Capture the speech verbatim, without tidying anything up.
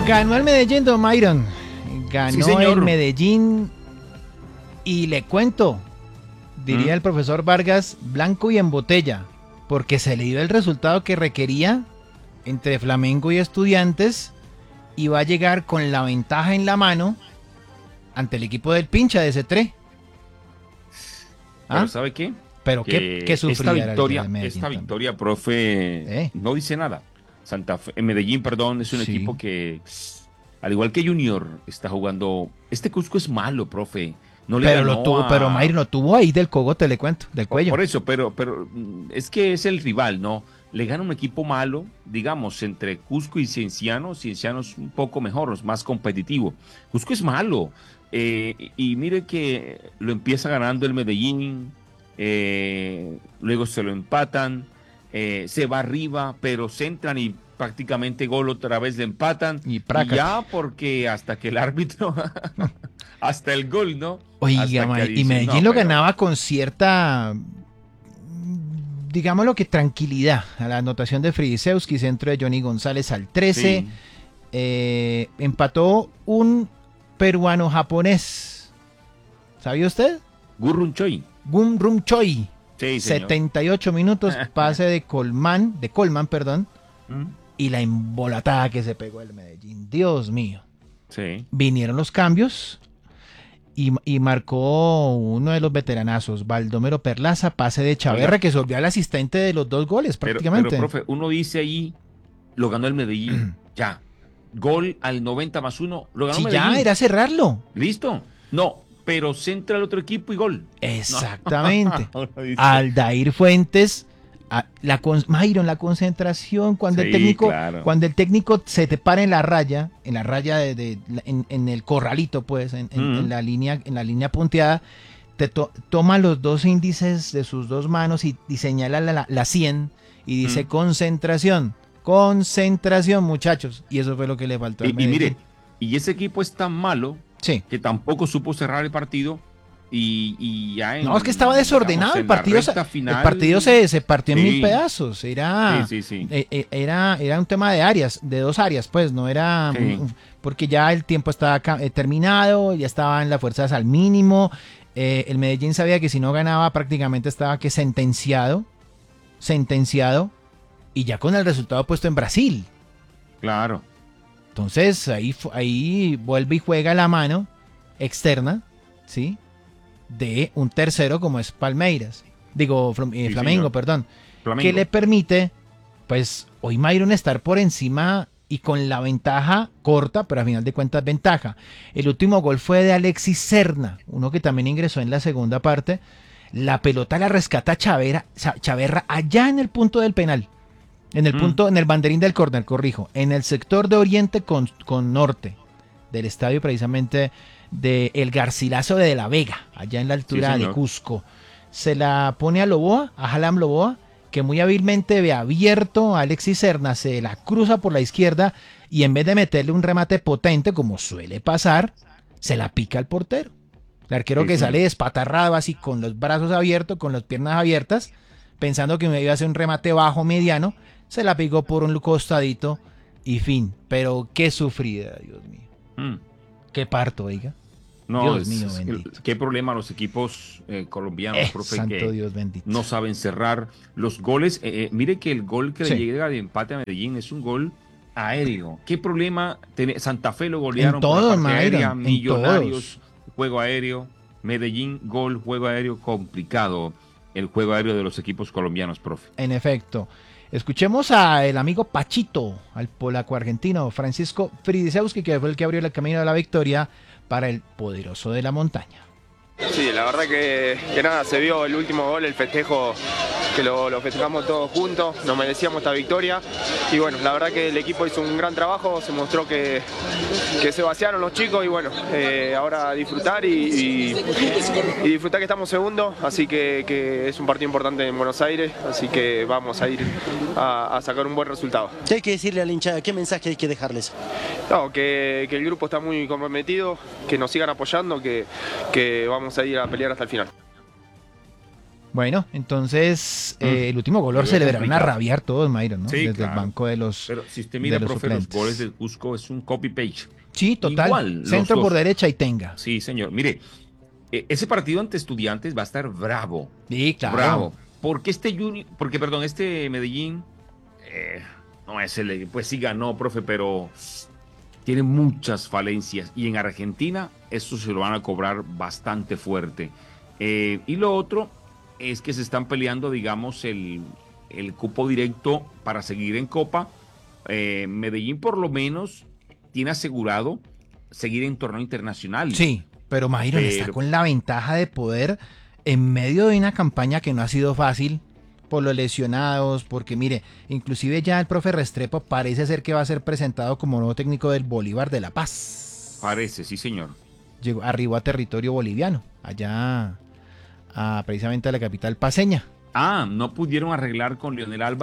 Ganó el Medellín, don Myron. Ganó Sí, el Medellín. Y le cuento, diría ¿Mm? el profesor Vargas, blanco y en botella. Porque se le dio el resultado que requería entre Flamengo y Estudiantes. Y va a llegar con la ventaja en la mano ante el equipo del pincha de Cetré. ¿Ah? Pero ¿sabe qué? Pero Que qué, qué esta sufría era el victoria, de Medellín esta también. victoria, profe, ¿Eh? no dice nada. Santa Fe, en Medellín, perdón, es un Sí. equipo que, al igual que Junior, está jugando. Este Cusco es malo, profe. No le Pero ganó lo tuvo, a- pero Myron lo tuvo ahí del cogote, le cuento, del Por, cuello. por eso, pero, pero mm, es que es el rival, ¿no? Le gana un equipo malo, digamos, entre Cusco y Cienciano. Cienciano es un poco mejor, es más competitivo. Cusco es malo. eh, y, y mire que lo empieza ganando el Medellín, eh, luego se lo empatan, eh, se va arriba, pero centran y prácticamente gol otra vez le empatan. Y Y prácate. ya porque hasta que el árbitro, hasta el gol, ¿no? Oiga, Hasta que ma- y dicen, Medellín no, lo pero- ganaba con cierta, digámoslo que tranquilidad. A la anotación de Fridisewski, centro de Johnny González al trece. Sí. Eh, empató un peruano-japonés. ¿Sabía usted? Gurrun Choi. Gum Rum Choi. Sí, señor. setenta y ocho minutos, pase de Colman, de Colman, perdón, ¿Mm? y la embolatada que se pegó el Medellín. Dios mío. Sí. Vinieron los cambios y, y marcó uno de los veteranazos, Baldomero Perlaza, pase de Chaverra, Oiga. que se volvió al asistente de los dos goles Pero, prácticamente. pero, profe, uno dice ahí, lo ganó el Medellín. Ya. Gol al noventa más uno, lo ganó Sí, Medellín. ya era cerrarlo. ¿Listo? No, pero centra el otro equipo y gol. Exactamente. Uno dice, Aldair Fuentes, a- la con- Myron, la concentración, cuando el Sí, técnico, claro. cuando el técnico se te para en la raya, en la raya de, de- en, en el corralito, pues, en, en- Ujú. en la línea, en la línea punteada, te to- toma los dos índices de sus dos manos y, y señala la, la, la cien y dice Mm. concentración, concentración, muchachos. Y eso fue lo que le faltó al Y, y Medellín. mire, y ese equipo es tan malo Sí. que tampoco supo cerrar el partido. Y, y ya en, No, es que estaba desordenado digamos, el en la partido. se- recta final- el partido se, se partió en Sí. mil pedazos. Era, Sí, sí, sí. eh, eh, era, era un tema de áreas, de dos áreas, pues, no era Sí. mm, porque ya el tiempo estaba ca- eh, terminado, ya estaban las fuerzas al mínimo. eh, el Medellín sabía que si no ganaba prácticamente estaba que sentenciado, sentenciado, y ya con el resultado puesto en Brasil. Claro. Entonces ahí, fu- ahí vuelve y juega la mano externa, ¿sí? De un tercero como es Palmeiras. Digo, Flam- eh, Sí, Flamengo, señor. perdón. Flamengo. Que le permite, pues, hoy Myron estar por encima y con la ventaja corta, pero a final de cuentas ventaja. El último gol fue de Alexis Serna, uno que también ingresó en la segunda parte. La pelota la rescata Chavera, Cha- Chaverra allá en el punto del penal. En el Mm. punto, en el banderín del córner, corrijo. En el sector de oriente con, con norte del estadio precisamente de El Garcilaso de La Vega, allá en la altura Sí, de señor. Cusco. Se la pone a Loboa, a Jalam Loboa, que muy hábilmente ve abierto a Alexis Serna, se la cruza por la izquierda y en vez de meterle un remate potente, como suele pasar, se la pica al portero. El arquero Sí, que señor. sale despatarrado así con los brazos abiertos, con las piernas abiertas, pensando que me iba a hacer un remate bajo mediano, se la picó por un costadito y fin. Pero qué sufrida, Dios mío. Mm. Qué parto, oiga. No, Dios es- mío es- bendito. qué problema los equipos eh, colombianos, Eh, profe, santo que Dios bendito. no saben cerrar los goles. Eh, eh, mire que el gol que Sí. le llega de empate a Medellín es un gol aéreo. ¿Qué problema? tiene- Santa Fe lo golearon En por la todos, parte Myron, aérea, en Millonarios, juego aéreo, Medellín, gol, juego aéreo, complicado el juego aéreo de los equipos colombianos, profe. En efecto. Escuchemos al amigo Pachito, al polaco argentino Francisco Fridisewski, que fue el que abrió el camino de la victoria para el poderoso de la montaña. Sí, la verdad que, que nada, se vio el último gol, el festejo, que lo, lo festejamos todos juntos, nos merecíamos esta victoria y bueno, la verdad que el equipo hizo un gran trabajo, se mostró que, que se vaciaron los chicos y bueno, eh, ahora disfrutar y, y- y disfrutar que estamos segundos, así que, que es un partido importante en Buenos Aires, así que vamos a ir a, a sacar un buen resultado. ¿Qué hay que decirle a la hinchada? ¿Qué mensaje hay que dejarles? No, que, que el grupo está muy comprometido, que nos sigan apoyando, que, que vamos a ir a pelear hasta el final. Bueno, entonces Mm. eh, el último gol lo Lo veo celebraron a complicado. rabiar todos, Mayron, ¿no? Sí, Desde claro. el banco de los... Pero si usted mira, de los profe, los suplentes. goles del Cusco es un copy-paste. Sí, total. Igual, los Centro por dos. derecha y tenga. Sí, señor. Mire, eh, ese partido ante Estudiantes va a estar bravo. Sí, claro. Bravo. Porque este Juni- porque perdón, este Medellín eh, no es el, pues sí ganó, profe, pero tiene muchas falencias y en Argentina eso se lo van a cobrar bastante fuerte. Eh, y lo otro es que se están peleando, digamos, el, el cupo directo para seguir en Copa. Eh, Medellín por lo menos tiene asegurado seguir en torneo internacional. Sí, pero Mayron está Pero- con la ventaja de poder, en medio de una campaña que no ha sido fácil, por los lesionados, porque mire, inclusive ya el profe Restrepo parece ser que va a ser presentado como nuevo técnico del Bolívar de La Paz. Parece, sí, señor. Llegó, arribó a territorio boliviano, allá a, precisamente a la capital paceña. Ah, no pudieron arreglar con Leonel Álvarez.